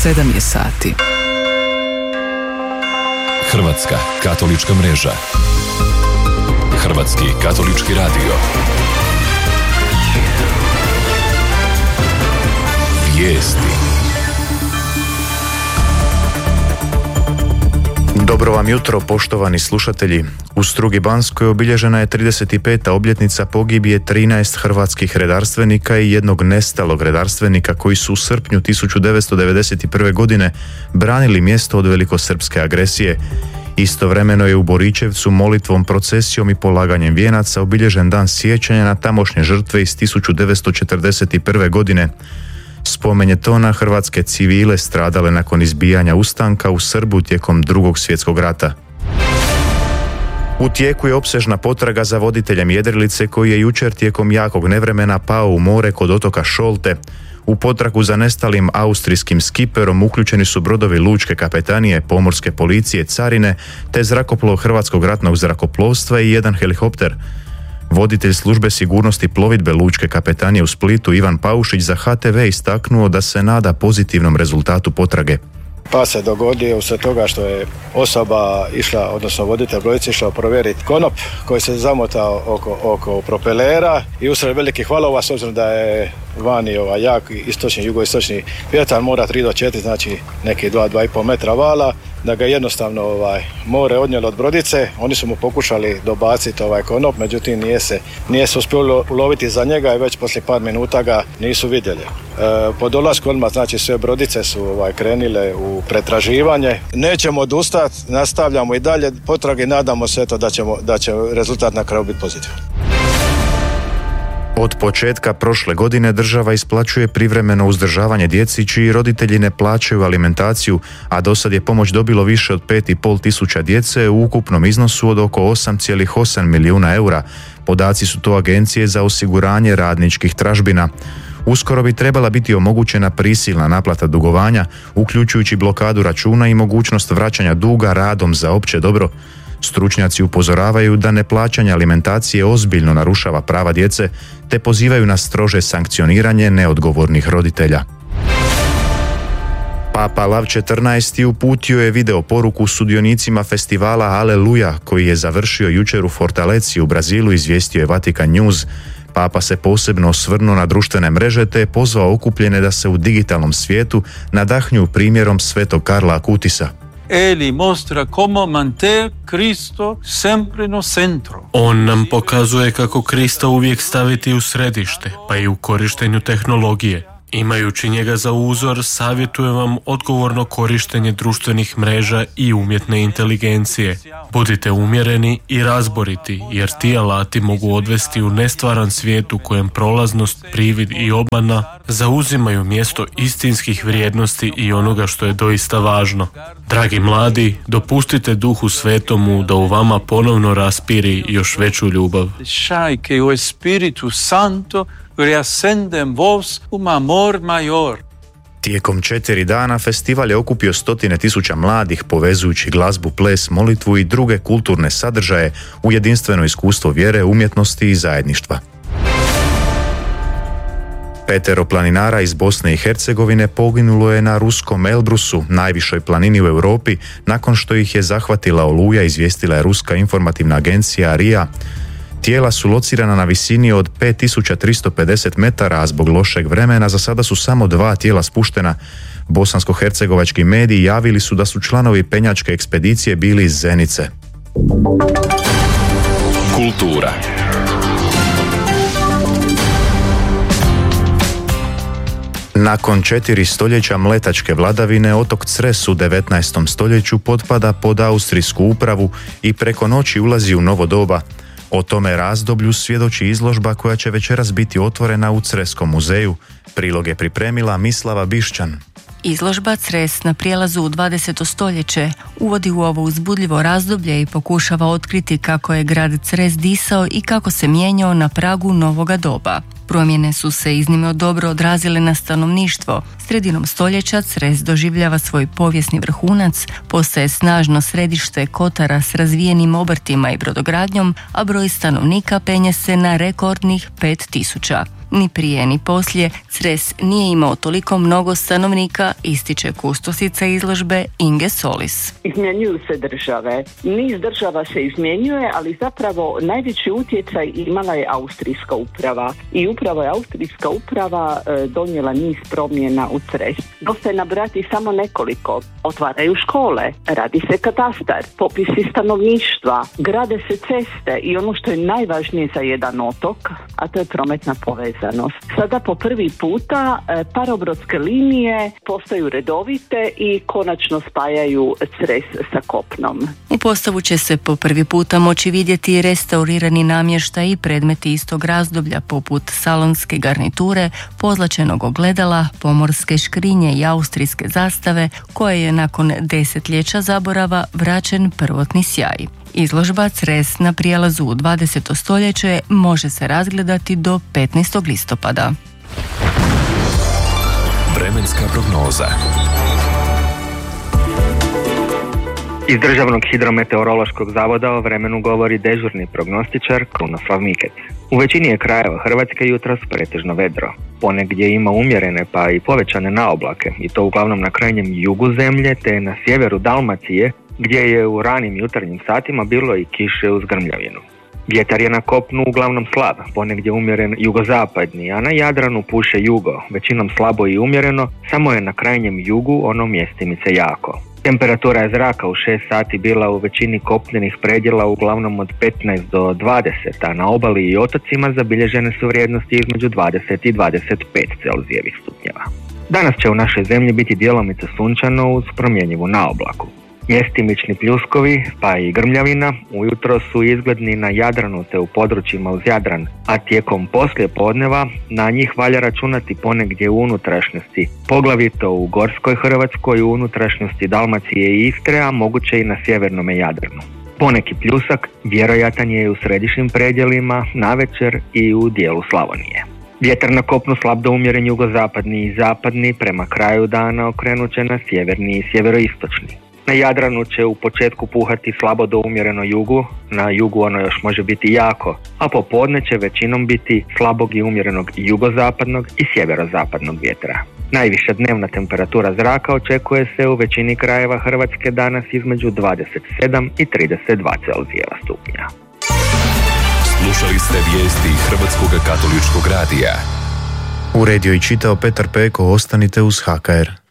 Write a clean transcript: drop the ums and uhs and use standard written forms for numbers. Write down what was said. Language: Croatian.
7 je sati. Hrvatska katolička mreža. Hrvatski katolički radio. Vijesti. Dobro vam jutro, poštovani slušatelji. U Strugi Banskoj obilježena je 35. obljetnica pogibije 13 hrvatskih redarstvenika i jednog nestalog redarstvenika koji su u srpnju 1991. godine branili mjesto od velikosrpske agresije. Istovremeno je u Boričevcu molitvom, procesijom i polaganjem vijenaca obilježen dan sjećanja na tamošnje žrtve iz 1941. godine. Spomen je to na hrvatske civile stradale nakon izbijanja ustanka u Srbu tijekom Drugog svjetskog rata. U tijeku je opsežna potraga za voditeljem jedrilice koji je jučer tijekom jakog nevremena pao u more kod otoka Šolte. U potragu za nestalim austrijskim skiperom uključeni su brodovi Lučke kapetanije, pomorske policije, carine, te zrakoplov Hrvatskog ratnog zrakoplovstva i jedan helikopter. Voditelj službe sigurnosti plovidbe Lučke kapetanije u Splitu Ivan Paušić za HTV istaknuo da se nada pozitivnom rezultatu potrage. Pa se dogodio usred toga što je osoba išla, odnosno voditelj brodice išao provjeriti konop koji se zamotao oko propelera i usred velikih valova, s obzirom da je vani jak istočni, jugoistočni vjetar, mora 3 do 4, znači neki 2,5 metra vala, da ga jednostavno more odnijelo od brodice. Oni su mu pokušali dobaciti konop, međutim nije se uspjelo uloviti za njega i već poslije par minuta ga nisu vidjeli. Po dolasku odmah, znači sve brodice su krenile u pretraživanje. Nećemo odustati, nastavljamo i dalje potrage, nadamo se da će rezultat na kraju biti pozitivan. Od početka prošle godine država isplaćuje privremeno uzdržavanje djeci čiji roditelji ne plaćaju alimentaciju, a do sad je pomoć dobilo više od 5,5 tisuća djece u ukupnom iznosu od oko 8,8 milijuna eura. Podaci su to Agencije za osiguranje radničkih tražbina. Uskoro bi trebala biti omogućena prisilna naplata dugovanja, uključujući blokadu računa i mogućnost vraćanja duga radom za opće dobro. Stručnjaci upozoravaju da neplaćanje alimentacije ozbiljno narušava prava djece, te pozivaju na strože sankcioniranje neodgovornih roditelja. Papa Lav XIV uputio je video poruku sudionicima festivala Aleluja koji je završio jučer u Fortaleci u Brazilu, izvijestio je Vatikan News. Papa se posebno osvrnuo na društvene mreže te je pozvao okupljene da se u digitalnom svijetu nadahnju primjerom svetog Karla Akutisa. On nam pokazuje kako Krista uvijek staviti u središte, pa i u korištenju tehnologije. Imajući njega za uzor, savjetujem vam odgovorno korištenje društvenih mreža i umjetne inteligencije. Budite umjereni i razboriti, jer ti alati mogu odvesti u nestvaran svijet u kojem prolaznost, privid i obmana zauzimaju mjesto istinskih vrijednosti i onoga što je doista važno. Dragi mladi, dopustite Duhu Svetomu da u vama ponovno raspiri još veću ljubav. Reascendem vos um amor major. Tijekom 4 dana festival je okupio 100.000 mladih, povezujući glazbu, ples, molitvu i druge kulturne sadržaje u jedinstveno iskustvo vjere, umjetnosti i zajedništva. 5 planinara iz Bosne i Hercegovine poginulo je na ruskom Elbrusu, najvišoj planini u Europi, nakon što ih je zahvatila oluja, izvijestila je ruska informativna agencija RIA. Tijela su locirana na visini od 5350 metara, a zbog lošeg vremena za sada su samo 2 tijela spuštena. Bosansko-hercegovački mediji javili su da su članovi penjačke ekspedicije bili iz Zenice. Kultura. Nakon 4 stoljeća mletačke vladavine, otok Cres u 19. stoljeću potpada pod austrijsku upravu i preko noći ulazi u novo doba. O tome razdoblju svjedoči izložba koja će večeras biti otvorena u Creskom muzeju. Prilog je pripremila Mislava Bišćan. Izložba Cres na prijelazu u 20. stoljeće uvodi u ovo uzbudljivo razdoblje i pokušava otkriti kako je grad Cres disao i kako se mijenjao na pragu novoga doba. Promjene su se iznimno dobro odrazile na stanovništvo. Sredinom stoljeća Cres doživljava svoj povijesni vrhunac, postaje snažno središte Kotara s razvijenim obrtima i brodogradnjom, a broj stanovnika penje se na rekordnih 5000. Ni prije ni poslije Cres nije imao toliko mnogo stanovnika, ističe kustosica izložbe Inge Solis. Izmjenjuju se države. Niz država se izmjenjuje, ali zapravo najveći utjecaj imala je austrijska uprava. I upravo je austrijska uprava donijela niz promjena u Cres. Dosta je nabrati samo nekoliko. Otvaraju škole, radi se katastar, popisi stanovništva, grade se ceste i ono što je najvažnije za jedan otok, a to je prometna povezanost. Sada po prvi puta parobrodske linije postaju redovite i konačno spajaju Cres sa kopnom. U postavu će se po prvi puta moći vidjeti restaurirani namještaj i predmeti istog razdoblja poput salonske garniture, pozlačenog ogledala, pomorske škrinje i austrijske zastave koje je nakon desetljeća zaborava vraćen prvotni sjaj. Izložba Cres na prijelazu u 20. stoljeće može se razgledati do 15. listopada. Vremenska prognoza. Iz Državnog hidrometeorološkog zavoda o vremenu govori dežurni prognostičar Krunoslav Mikec. U većini je krajeva Hrvatske jutros pretežno vedro. Ponegdje ima umjerene pa i povećane naoblake, i to uglavnom na krajnjem jugu zemlje te na sjeveru Dalmacije, gdje je u ranim jutarnjim satima bilo i kiše uz grmljavinu. Vjetar je na kopnu uglavnom slab, ponegdje umjeren jugozapadni, a na Jadranu puše jugo, većinom slabo i umjereno, samo je na krajnjem jugu ono mjestimice jako. Temperatura je zraka u 6 sati bila u većini kopnenih predjela uglavnom od 15 do 20, a na obali i otocima zabilježene su vrijednosti između 20 i 25 Celzijevih stupnjeva. Danas će u našoj zemlji biti djelomice sunčano uz promjenjivu naoblaku. Mjestimični pljuskovi pa i grmljavina ujutro su izgledni na Jadranu te u područjima uz Jadran, a tijekom poslije podneva na njih valja računati ponegdje u unutrašnjosti, poglavito u Gorskoj Hrvatskoj, u unutrašnjosti Dalmacije i Istre, a moguće i na sjevernome Jadranu. Poneki pljusak vjerojatan je u središnjim predjelima, navečer i u dijelu Slavonije. Vjetar na kopnu slab do umjeren jugozapadni i zapadni, prema kraju dana okrenut će na sjeverni i sjeveroistočni. Na Jadranu će u početku puhati slabo do umjereno jugu, na jugu ono još može biti jako, a popodne će većinom biti slabog i umjerenog jugozapadnog i sjeverozapadnog vjetra. Najviša dnevna temperatura zraka očekuje se u većini krajeva Hrvatske danas između 27 i 32 Celzijeva stupnja. Slušali ste vijesti Hrvatskog katoličkog radija. Uredio i čitao Petar Peko, ostanite uz HKR.